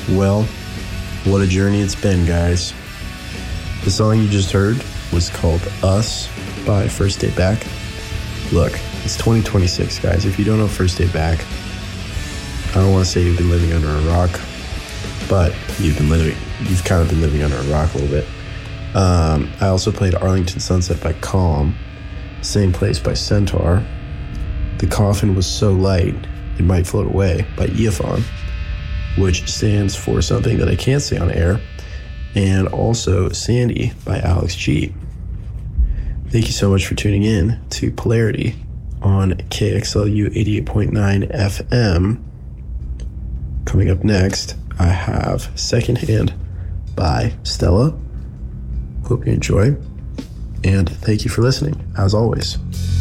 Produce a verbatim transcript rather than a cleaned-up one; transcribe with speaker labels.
Speaker 1: Well, what a journey it's been, guys. The song you just heard was called Us by First Day Back. Look, it's twenty twenty-six, guys. If you don't know First Day Back, I don't want to say you've been living under a rock, but you've been living, you've kind of been living under a rock a little bit. Um, I also played Arlington Sunset by Calm, Same Place by Centaur, The Coffin Was So Light It Might Float Away by Eophon, which stands for something that I can't say on air, and also Sandy by Alex G. Thank you so much for tuning in to Polarity on K X L U eighty-eight point nine F M. Coming up next, I have Secondhand by Stella. Hope you enjoy, and thank you for listening, as always.